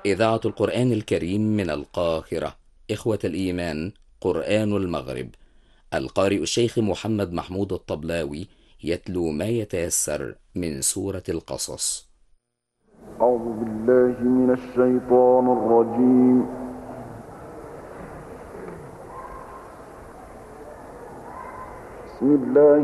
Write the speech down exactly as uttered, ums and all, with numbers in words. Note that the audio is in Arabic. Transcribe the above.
إذاعة القرآن الكريم من القاهرة. إخوة الإيمان، قرآن المغرب. القارئ الشيخ محمد محمود الطبلاوي يتلو ما يتيسر من سورة القصص. أعوذ بالله من الشيطان الرجيم. بسم الله